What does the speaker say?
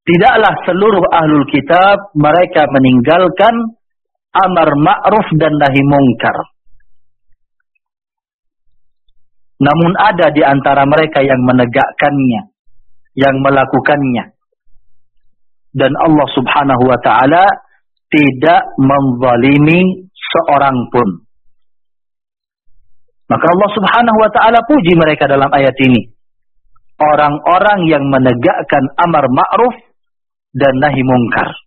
tidaklah seluruh ahlul kitab mereka meninggalkan amar ma'ruf dan nahi mungkar. Namun ada di antara mereka yang menegakkannya, yang melakukannya. Dan Allah subhanahu wa ta'ala tidak menzalimi seorang pun. Maka Allah subhanahu wa ta'ala puji mereka dalam ayat ini. Orang-orang yang menegakkan amar ma'ruf dan nahi mungkar.